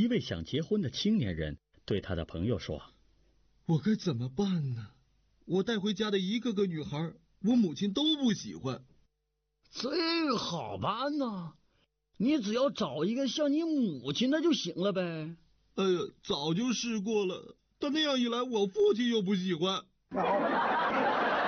一位想结婚的青年人对他的朋友说：“ 我该怎么办呢？我带回家的一个个女孩，我母亲都不喜欢。” 这好办呐，你只要找一个像你母亲的就行了呗。 哎呀，早就试过了，但那样一来，我父亲又不喜欢。